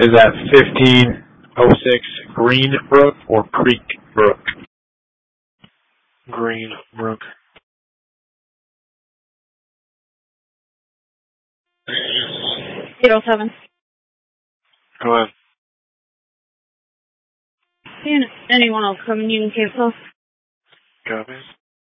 Is that 1506 Green Brook or Creek Brook? Green Brook. 807. Go ahead. Anyone else coming, you can cancel. Copy.